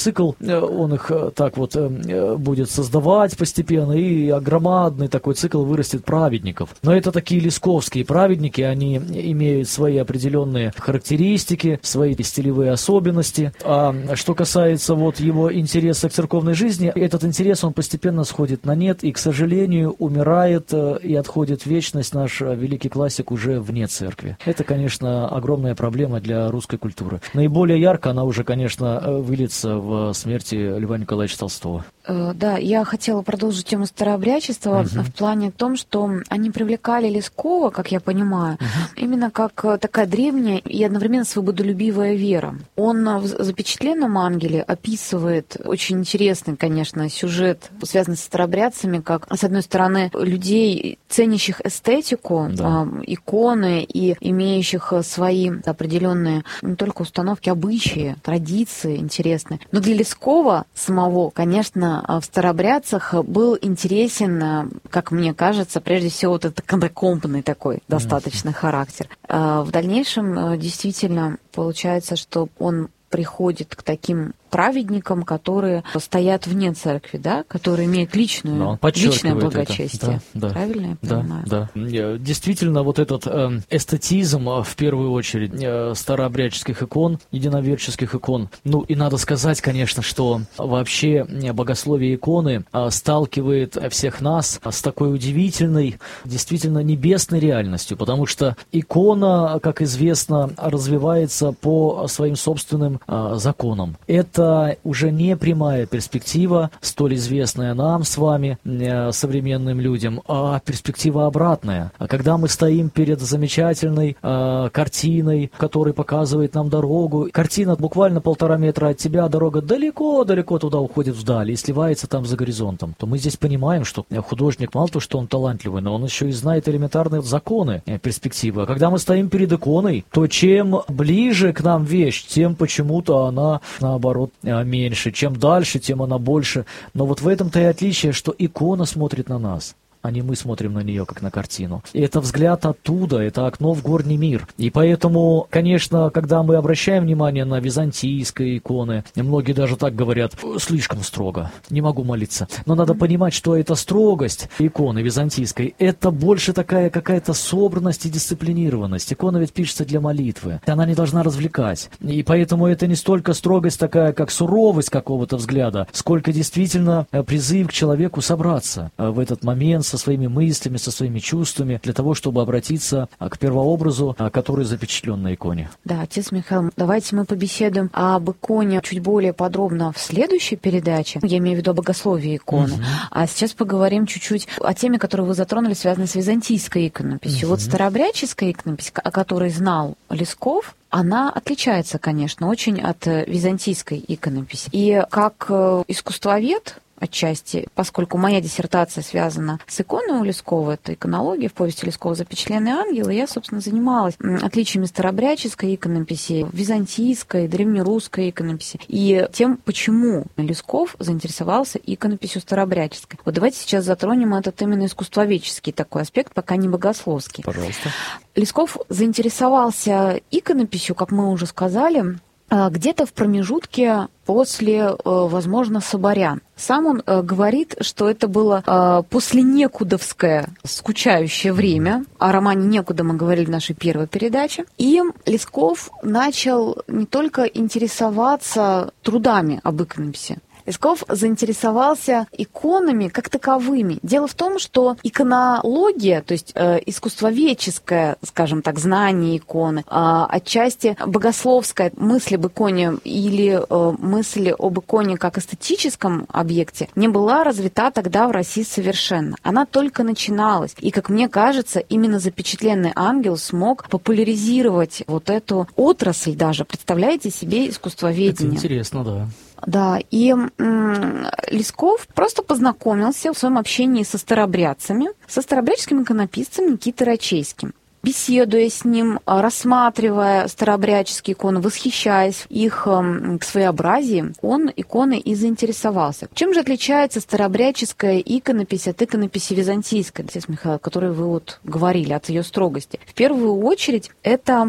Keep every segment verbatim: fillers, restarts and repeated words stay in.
цикл, он их так вот будет создавать постепенно, и громадный такой цикл вырастет праведников. Но это такие лесковские праведники, они имеют свои определенные характеристики, свои стилевые особенности. А что касается вот его интереса к церковной жизни, этот интерес, он постепенно сходит на нет, и, к сожалению, умирает и отходит в вечность наш великий классик уже вне церкви. Это, конечно, огромная проблема для русской культуры. Наиболее ярко она уже, конечно, выльется в смерти Льва Николаевича Толстого. Да, я хотела продолжить тему старообрядчества угу. в плане том, что они привлекали Лескова, как я понимаю, угу. именно как такая древняя и одновременно свободолюбивая вера. Он в «Запечатленном ангеле» описывает очень интересный, конечно, сюжет, связанный со старообрядцами, как, с одной стороны, людей, ценящих эстетику, да. э, иконы и имеющих свои определенные не только установки, обычаи, традиции интересные. Но для Лескова самого, конечно, в старообрядцах был интересен, как мне кажется, прежде всего вот этот катакомбный такой достаточно mm-hmm. характер. В дальнейшем действительно получается, что он приходит к таким праведникам, которые стоят вне церкви, да, которые имеют личную, личное благочестие. Да, да, правильно я да, понимаю? Да. Действительно, вот этот э, эстетизм, в первую очередь, э, старообрядческих икон, единоверческих икон. Ну, и надо сказать, конечно, что вообще богословие иконы э, сталкивает всех нас с такой удивительной, действительно небесной реальностью, потому что икона, как известно, развивается по своим собственным э, законам. Это Это уже не прямая перспектива, столь известная нам с вами, э, современным людям, а перспектива обратная. А когда мы стоим перед замечательной э, картиной, которая показывает нам дорогу, картина буквально полтора метра от тебя, дорога далеко-далеко туда уходит вдаль и сливается там за горизонтом, то мы здесь понимаем, что художник мало того, что он талантливый, но он еще и знает элементарные законы э, перспективы. А когда мы стоим перед иконой, то чем ближе к нам вещь, тем почему-то она, наоборот, меньше. Чем дальше, тем она больше. Но вот в этом-то и отличие, что икона смотрит на нас, а не мы смотрим на нее, как на картину. И это взгляд оттуда, это окно в горний мир. И поэтому, конечно, когда мы обращаем внимание на византийские иконы, многие даже так говорят: слишком строго, не могу молиться. Но надо понимать, что эта строгость иконы византийской, это больше такая какая-то собранность и дисциплинированность. Икона ведь пишется для молитвы, она не должна развлекать. И поэтому это не столько строгость такая, как суровость какого-то взгляда, сколько действительно призыв к человеку собраться в этот момент со своими мыслями, со своими чувствами, для того, чтобы обратиться к первообразу, который запечатлен на иконе. Да, отец Михаил, давайте мы побеседуем об иконе чуть более подробно в следующей передаче. Я имею в виду о богословии иконы. Угу. А сейчас поговорим чуть-чуть о теме, которую вы затронули, связанной с византийской иконописью. Угу. Вот старообрядческая иконопись, о которой знал Лесков, она отличается, конечно, очень от византийской иконописи. И как искусствовед, отчасти, поскольку моя диссертация связана с иконой у Лескова, это иконология в повести Лескова «Запечатленный ангел», и я, собственно, занималась отличиями старообрядческой иконописи, византийской, древнерусской иконописи, и тем, почему Лесков заинтересовался иконописью старообрядческой. Вот давайте сейчас затронем этот именно искусствоведческий такой аспект, пока не богословский. Пожалуйста. Лесков заинтересовался иконописью, как мы уже сказали, где-то в промежутке после, возможно, Соборян. Сам он говорит, что это было после некудовское скучающее время. О романе «Некуда» мы говорили в нашей первой передаче. И Лесков начал не только интересоваться трудами об иконописи. Лесков заинтересовался иконами как таковыми. Дело в том, что иконология, то есть э, искусствоведческое, скажем так, знание иконы, э, отчасти богословская мысль об иконе или э, мысль об иконе как эстетическом объекте не была развита тогда в России совершенно. Она только начиналась. И, как мне кажется, именно запечатленный ангел смог популяризировать вот эту отрасль даже. Представляете себе искусствоведение? Это интересно, да. Да, и м, Лесков просто познакомился в своем общении со старообрядцами, со старообрядческим иконописцем Никитой Рачейским. Беседуя с ним, рассматривая старообрядческие иконы, восхищаясь их э, своеобразием, он иконой и заинтересовался. Чем же отличается старообрядческая иконопись от иконописи византийской, отец Михаил, о которой вы вот говорили, от ее строгости? В первую очередь, это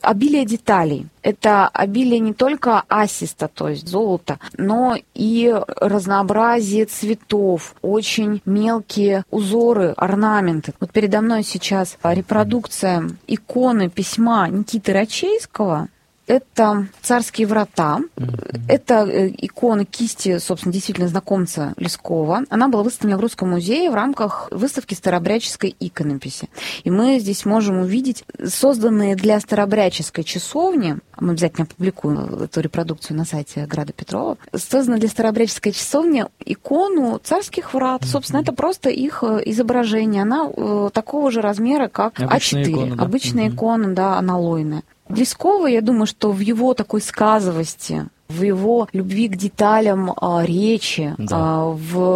обилие деталей. Это обилие не только асиста, то есть золота, но и разнообразие цветов, очень мелкие узоры, орнаменты. Вот передо мной сейчас репродукция иконы письма Никиты Рачейского. Это «Царские врата». Mm-hmm. Это икона кисти, собственно, действительно знакомца Лескова. Она была выставлена в Русском музее в рамках выставки старообрядческой иконописи. И мы здесь можем увидеть созданные для старообрядческой часовни, мы обязательно опубликуем эту репродукцию на сайте Града Петрова, созданную для старообрядческой часовни икону «Царских врат». Mm-hmm. Собственно, это просто их изображение. Она э, такого же размера, как Обычная А четыре. Икона, да? Обычная Mm-hmm. икона, да, аналойная. Лескова, я думаю, что в его такой сказовости, в его любви к деталям а, речи, да. а,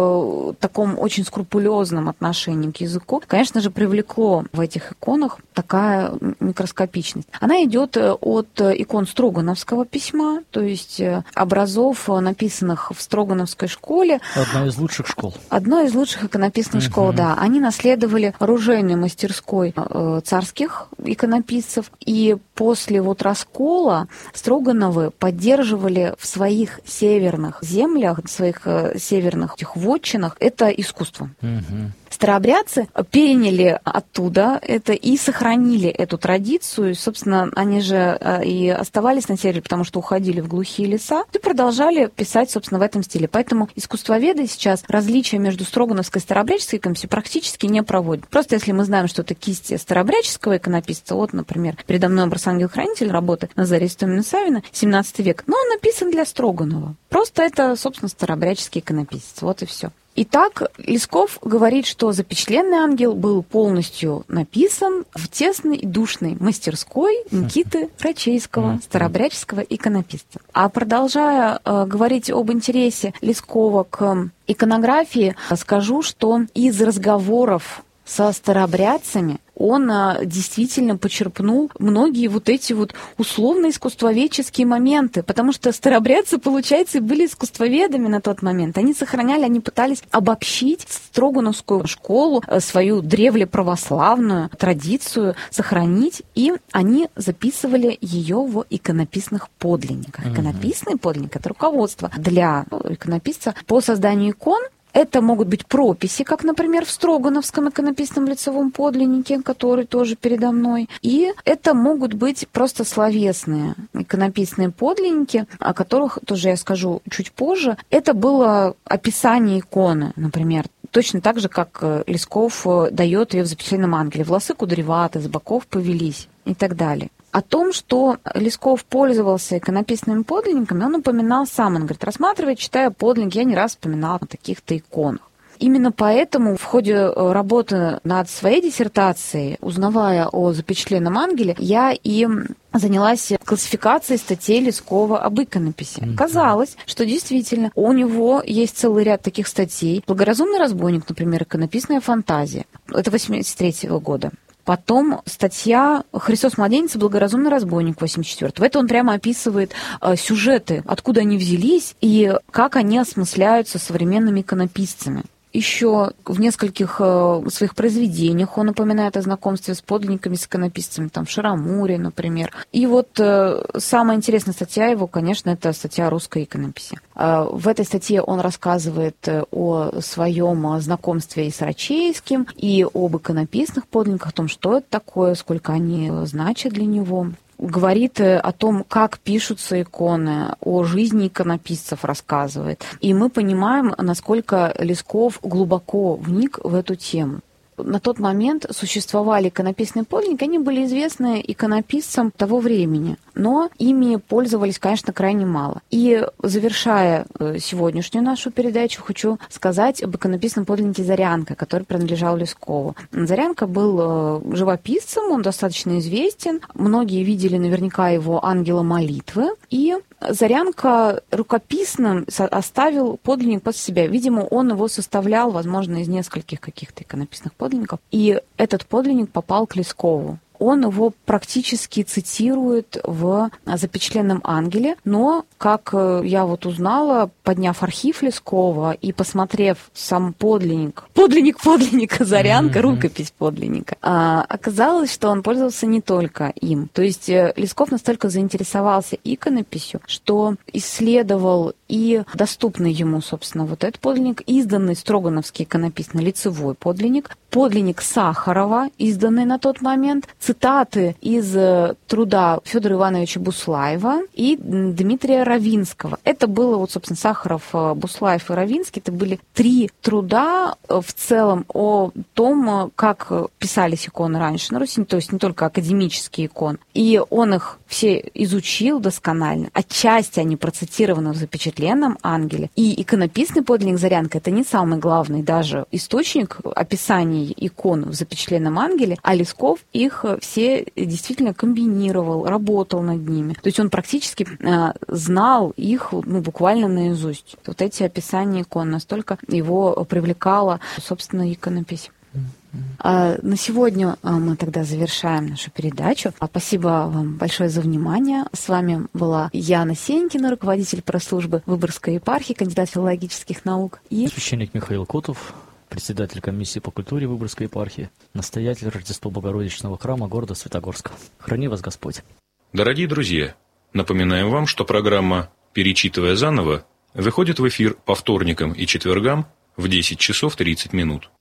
в таком очень скрупулезном отношении к языку, конечно же, привлекло в этих иконах такая микроскопичность. Она идет от икон Строгановского письма, то есть образов, написанных в Строгановской школе. Одна из лучших школ. Одной из лучших иконописных uh-huh. школ, да. Они наследовали оружейной мастерской э, царских иконописцев, и после вот раскола Строгановы поддерживали в своих северных землях, в своих э, северных этих вотчинах это искусство. Uh-huh. Старообрядцы переняли оттуда это и сохранили эту традицию. И, собственно, они же и оставались на севере, потому что уходили в глухие леса, и продолжали писать, собственно, в этом стиле. Поэтому искусствоведы сейчас различия между Строгановской и старообрядческой иконописью практически не проводят. Просто если мы знаем, что это кисть старообрядческого иконописца, вот, например, передо мной образ «Ангел-хранитель» работы Назария Истомина Савина, семнадцатый век, но он написан для Строганова. Просто это, собственно, старообрядческий иконописец. Вот и все. Итак, Лесков говорит, что запечатленный ангел был полностью написан в тесной и душной мастерской Никиты Рачейского, старообрядческого иконописца. А продолжая э, говорить об интересе Лескова к иконографии, скажу, что из разговоров со старообрядцами он а, действительно почерпнул многие вот эти вот условно-искусствоведческие моменты, потому что старообрядцы, получается, были искусствоведами на тот момент. Они сохраняли, они пытались обобщить Строгановскую школу, свою древлеправославную традицию, сохранить, и они записывали ее в иконописных подлинниках. Uh-huh. Иконописный подлинник — это руководство для иконописца по созданию икон. Это могут быть прописи, как, например, в Строгановском иконописном лицевом подлиннике, который тоже передо мной. И это могут быть просто словесные иконописные подлинники, о которых тоже я скажу чуть позже. Это было описание иконы, например. Точно так же, как Лесков дает ее в запечатленном ангеле. Волосы кудреваты, с боков повелись и так далее. О том, что Лесков пользовался иконописными подлинниками, он упоминал сам. Он говорит, рассматривая, читая подлинник, я не раз вспоминал о таких-то иконах. Именно поэтому в ходе работы над своей диссертацией, узнавая о запечатленном ангеле, я и занялась классификацией статей Лескова об иконописи. Mm-hmm. Казалось, что действительно у него есть целый ряд таких статей. «Благоразумный разбойник», например, «Иконописная фантазия». Это восемьдесят третьего года. Потом статья «Христос младенец и благоразумный разбойник» восемьдесят четвёртого. Это он прямо описывает э, сюжеты, откуда они взялись и как они осмысляются современными иконописцами. Еще в нескольких э, своих произведениях он упоминает о знакомстве с подлинниками, с иконописцами, там, в Шарамуре, например. И вот э, самая интересная статья его, конечно, это статья о русской иконописи. Э, в этой статье он рассказывает о своем знакомстве и с Рачейским, и об иконописных подлинниках, о том, что это такое, сколько они значат для него. Говорит о том, как пишутся иконы, о жизни иконописцев рассказывает. И мы понимаем, насколько Лесков глубоко вник в эту тему. На тот момент существовали иконописные подлинники, они были известны иконописцам того времени, но ими пользовались, конечно, крайне мало. И завершая сегодняшнюю нашу передачу, хочу сказать об иконописном подлиннике «Зарянка», который принадлежал Лескову. Зарянка был живописцем, он достаточно известен, многие видели наверняка его «Ангела молитвы», и Зарянка рукописным оставил подлинник после себя. Видимо, он его составлял, возможно, из нескольких каких-то иконописных подлинников. И этот подлинник попал к Лескову. он его практически цитирует в «Запечатленном ангеле», но, как я вот узнала, подняв архив Лескова и посмотрев сам подлинник, подлинник подлинника Зарянка, mm-hmm. рукопись подлинника, оказалось, что он пользовался не только им. То есть Лесков настолько заинтересовался иконописью, что исследовал и доступный ему, собственно, вот этот подлинник, изданный Строгановский иконописно лицевой подлинник, подлинник Сахарова, изданный на тот момент, цитаты из труда Федора Ивановича Буслаева и Дмитрия Равинского. Это было, вот, собственно, Сахаров, Буслаев и Равинский, это были три труда в целом о том, как писались иконы раньше на Руси, то есть не только академические иконы. И он их все изучил досконально. Отчасти они процитированы в «Запечатленном ангеле». И иконописный подлинник Зарянка — это не самый главный даже источник описаний икон в «Запечатленном ангеле», а Лесков их все действительно комбинировал, работал над ними. То есть он практически э, знал их, ну, буквально наизусть. Вот эти описания икон, настолько его привлекала, собственно, иконопись. А на сегодня мы тогда завершаем нашу передачу. Спасибо вам большое за внимание. С вами была Яна Сенькина, руководитель пресс-службы Выборгской епархии, кандидат филологических наук. И священник Михаил Котов, председатель комиссии по культуре Выборгской епархии, настоятель Рождества Богородичного храма города Светогорска. Храни вас Господь. Дорогие друзья, напоминаем вам, что программа «Перечитывая заново» выходит в эфир по вторникам и четвергам в десять часов тридцать минут.